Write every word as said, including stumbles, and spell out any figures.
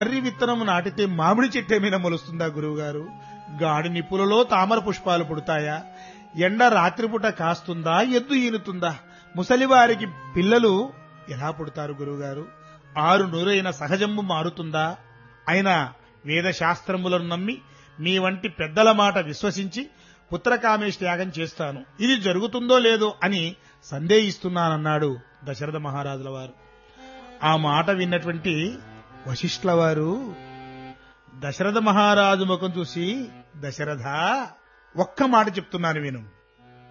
మర్రి విత్తనం నాటితే మామిడి చెట్టేమైనా మొలుస్తుందా గురువుగారు? గాడి నిప్పులలో తామర పుష్పాలు పుడతాయా? ఎండ రాత్రిపూట కాస్తుందా? ఎద్దు ఈనుతుందా? ముసలివారికి పిల్లలు ఎలా పుడతారు గురువుగారు? ఆరు నూరైన సహజము మారుతుందా? అయినా వేదశాస్త్రములను నమ్మి మీ వంటి పెద్దల మాట విశ్వసించి పుత్రకామేష్ త్యాగం చేస్తాను. ఇది జరుగుతుందో లేదో అని సందేహిస్తున్నానన్నాడు దశరథ మహారాజుల వారు. ఆ మాట విన్నటువంటి వశిష్ఠుల వారు దశరథ మహారాజు ముఖం చూసి, దశరథ ఒక్క మాట చెప్తున్నాను విను.